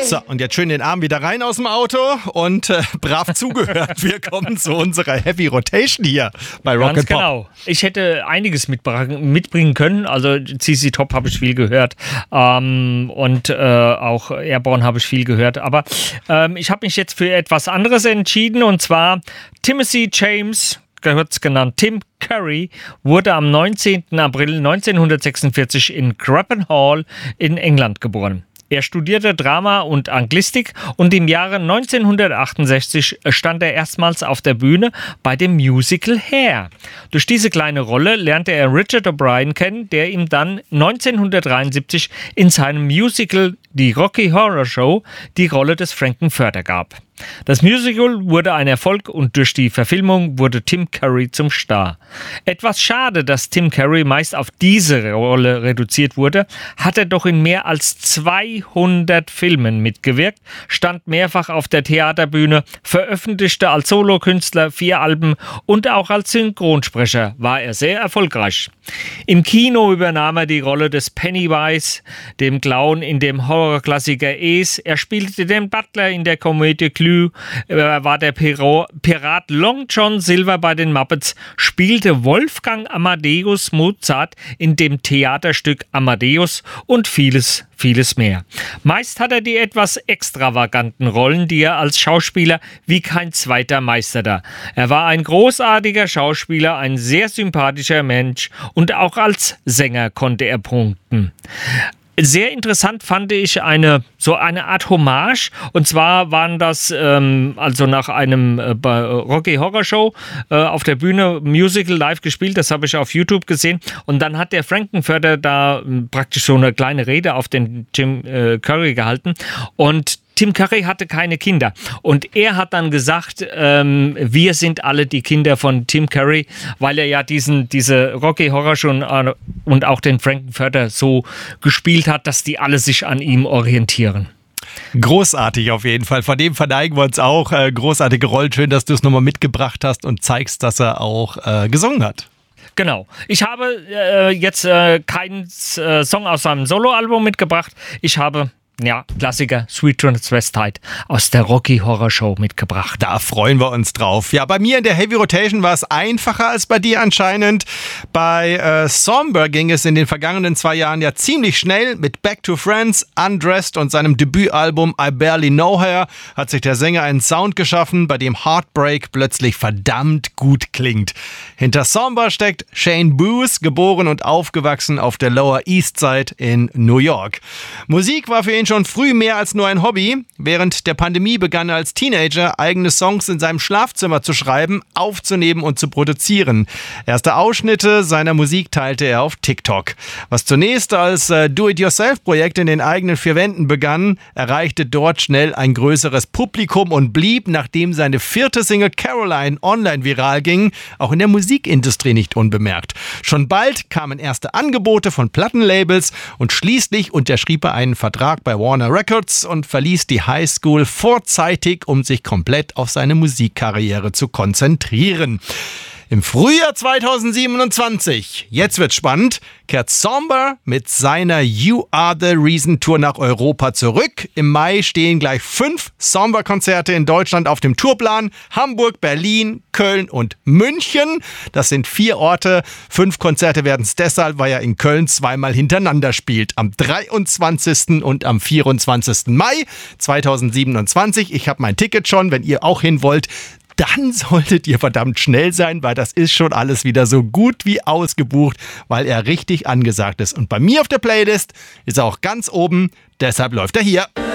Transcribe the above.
So, und jetzt schön den Arm wieder rein aus dem Auto und brav zugehört. Wir kommen zu unserer Heavy Rotation hier bei Rock Ganz and Pop. Genau. Ich hätte einiges mitbringen können. Also ZZ Top habe ich viel gehört und auch Airborne habe ich viel gehört. Aber ich habe mich jetzt für etwas anderes entschieden, und zwar Timothy James, gehört genannt Tim Curry, wurde am 19. April 1946 in Craven Hall in England geboren. Er studierte Drama und Anglistik und im Jahre 1968 stand er erstmals auf der Bühne bei dem Musical Hair. Durch diese kleine Rolle lernte er Richard O'Brien kennen, der ihm dann 1973 in seinem Musical Die Rocky Horror Show die Rolle des Frank-N-Furter gab. Das Musical wurde ein Erfolg und durch die Verfilmung wurde Tim Curry zum Star. Etwas schade, dass Tim Curry meist auf diese Rolle reduziert wurde, hat er doch in mehr als 200 Filmen mitgewirkt, stand mehrfach auf der Theaterbühne, veröffentlichte als Solokünstler 4 Alben und auch als Synchronsprecher war er sehr erfolgreich. Im Kino übernahm er die Rolle des Pennywise, dem Clown in dem Horrorklassiker Es. Er spielte den Butler in der Komödie Clue. Er war der Pirat Long John Silver bei den Muppets, spielte Wolfgang Amadeus Mozart in dem Theaterstück Amadeus und vieles mehr. Meist hat er die etwas extravaganten Rollen, die er als Schauspieler wie kein zweiter meisterte. Er war ein großartiger Schauspieler, ein sehr sympathischer Mensch und auch als Sänger konnte er punkten. Sehr interessant fand ich eine Art Hommage, und zwar waren das also nach einem Rocky Horror Show auf der Bühne Musical live gespielt, das habe ich auf YouTube gesehen, und dann hat der Frank-N-Furter da praktisch so eine kleine Rede auf den Tim Curry gehalten, und Tim Curry hatte keine Kinder und er hat dann gesagt, wir sind alle die Kinder von Tim Curry, weil er ja diese Rocky Horror Show und auch den Frank-N-Furter so gespielt hat, dass die alle sich an ihm orientieren. Großartig auf jeden Fall. Von dem verneigen wir uns auch. Großartige Rollen. Schön, dass du es nochmal mitgebracht hast und zeigst, dass er auch gesungen hat. Genau. Ich habe jetzt keinen Song aus seinem Soloalbum mitgebracht. Ich habe Klassiker Sweet Transvestite aus der Rocky Horror Show mitgebracht. Da freuen wir uns drauf. Ja, bei mir in der Heavy Rotation war es einfacher als bei dir anscheinend. Bei Somber ging es in den vergangenen 2 Jahren ja ziemlich schnell. Mit Back to Friends, Undressed und seinem Debütalbum I Barely Know Her hat sich der Sänger einen Sound geschaffen, bei dem Heartbreak plötzlich verdammt gut klingt. Hinter Somber steckt Shane Booth, geboren und aufgewachsen auf der Lower East Side in New York. Musik war für ihn schon früh mehr als nur ein Hobby. Während der Pandemie begann er als Teenager, eigene Songs in seinem Schlafzimmer zu schreiben, aufzunehmen und zu produzieren. Erste Ausschnitte seiner Musik teilte er auf TikTok. Was zunächst als Do-it-yourself-Projekt in den eigenen 4 Wänden begann, erreichte dort schnell ein größeres Publikum und blieb, nachdem seine 4. Single Caroline online viral ging, auch in der Musikindustrie nicht unbemerkt. Schon bald kamen erste Angebote von Plattenlabels und schließlich unterschrieb er einen Vertrag bei Warner Records und verließ die Highschool vorzeitig, um sich komplett auf seine Musikkarriere zu konzentrieren. Im Frühjahr 2027, jetzt wird's spannend, kehrt Somber mit seiner You Are The Reason Tour nach Europa zurück. Im Mai stehen gleich 5 Somber-Konzerte in Deutschland auf dem Tourplan. Hamburg, Berlin, Köln und München. Das sind 4 Orte. 5 Konzerte werden es deshalb, weil er in Köln 2-mal hintereinander spielt. Am 23. und am 24. Mai 2027. Ich habe mein Ticket schon, wenn ihr auch hin wollt. Dann solltet ihr verdammt schnell sein, weil das ist schon alles wieder so gut wie ausgebucht, weil er richtig angesagt ist. Und bei mir auf der Playlist ist er auch ganz oben, deshalb läuft er hier.